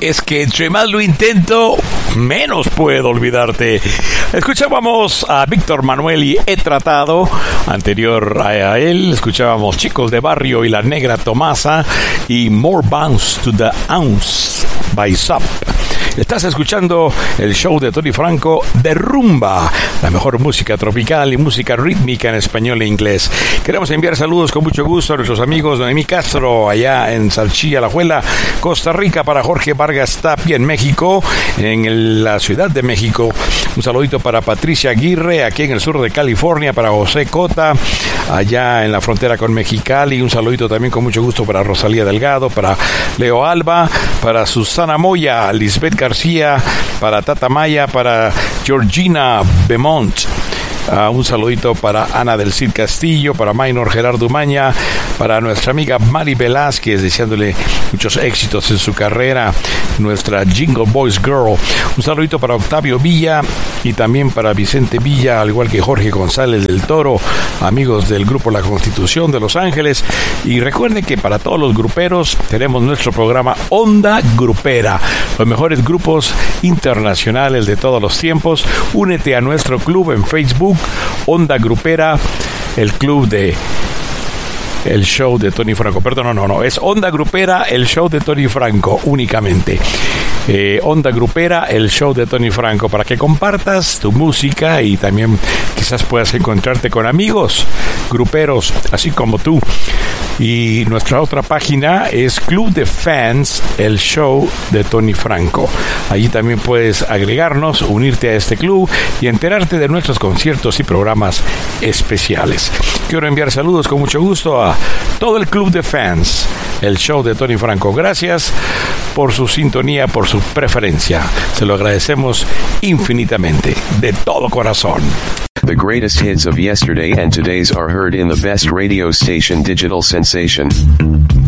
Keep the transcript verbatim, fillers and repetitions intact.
es que entre más lo intento, menos puedo olvidarte. Escuchábamos a Víctor Manuel y He Tratado. Anterior a él, escuchábamos Chicos de Barrio y La Negra Tomasa y More Bounce to the Ounce by Zap. Estás escuchando el show de Tony Franco de Rumba, la mejor música tropical y música rítmica en español e inglés. Queremos enviar saludos con mucho gusto a nuestros amigos Noemí Castro, allá en Salchilla, La Juela, Costa Rica, para Jorge Vargas Tapia en México, en el, la Ciudad de México. Un saludito para Patricia Aguirre, aquí en el sur de California, para José Cota, allá en la frontera con Mexicali. Un saludito también con mucho gusto para Rosalía Delgado, para Leo Alba, para Susana Moya, Lisbeth García, para Tata Maya, para Georgina Beaumont. Uh, un saludito para Ana del Cid Castillo, para Maynor Gerardo Umaña, para nuestra amiga Mari Velázquez, deseándole muchos éxitos en su carrera, nuestra Jingle Boys Girl. Un saludito para Octavio Villa y también para Vicente Villa, al igual que Jorge González del Toro, amigos del grupo La Constitución de Los Ángeles. Y recuerden que para todos los gruperos tenemos nuestro programa Onda Grupera, los mejores grupos internacionales de todos los tiempos. Únete a nuestro club en Facebook, Onda Grupera, el club de el show de Tony Franco. Perdón, no, no, no, es Onda Grupera, el show de Tony Franco únicamente. Eh, Onda Grupera, el show de Tony Franco, para que compartas tu música y también quizás puedas encontrarte con amigos gruperos, así como tú. Y nuestra otra página es Club de Fans, el show de Tony Franco. Allí también puedes agregarnos, unirte a este club y enterarte de nuestros conciertos y programas especiales. Quiero enviar saludos con mucho gusto a todo el Club de Fans, el show de Tony Franco. Gracias por su sintonía, por su preferencia. Se lo agradecemos infinitamente, de todo corazón. The greatest hits of yesterday and today's are heard in the best radio station, Digital Sensation.